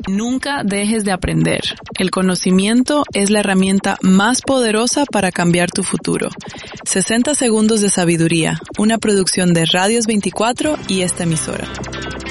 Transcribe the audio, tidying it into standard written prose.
Nunca dejes de aprender. El conocimiento es la herramienta más poderosa para cambiar tu futuro. 60 segundos de sabiduría, una producción de Radios 24 y esta emisora.